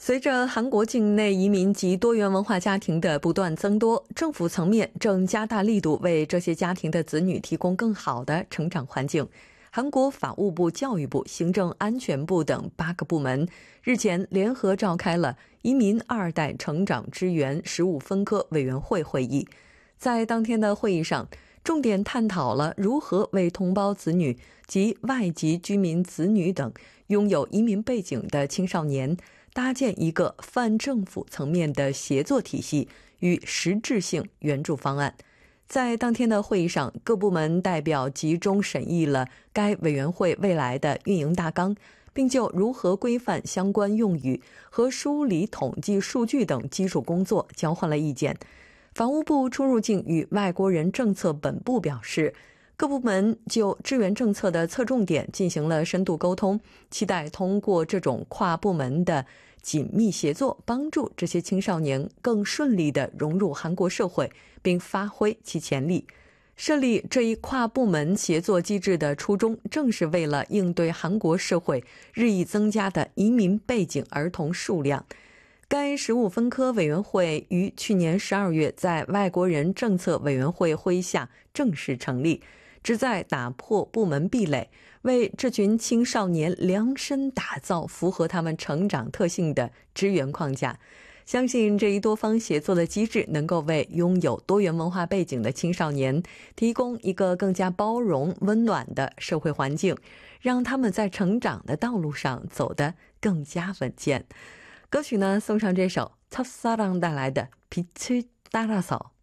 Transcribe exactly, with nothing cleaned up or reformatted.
随着韩国境内移民及多元文化家庭的不断增多，政府层面正加大力度为这些家庭的子女提供更好的成长环境。韩国法务部、教育部、行政安全部等八个部门日前联合召开了移民二代成长支援十五分科委员会会议。在当天的会议上，重点探讨了如何为同胞子女及外籍居民子女等拥有移民背景的青少年搭建一个泛政府层面的协作体系与实质性援助方案。在当天的会议上，各部门代表集中审议了该委员会未来的运营大纲，并就如何规范相关用语和梳理统计数据等基础工作交换了意见。法务部出入境与外国人政策本部表示，各部门就支援政策的侧重点进行了深度沟通，期待通过这种跨部门的紧密协作，帮助这些青少年更顺利地融入韩国社会，并发挥其潜力。设立这一跨部门协作机制的初衷，正是为了应对韩国社会日益增加的移民背景儿童数量。该十五分科委员会于去年十二月在外国人政策委员会会议下正式成立，旨在打破部门壁垒，为这群青少年量身打造符合他们成长特性的支援框架。相信这一多方协作的机制能够为拥有多元文化背景的青少年提供一个更加包容、温暖的社会环境，让他们在成长的道路上走得更加稳健。歌曲呢，送上这首첫사랑带来的빛을 따라서。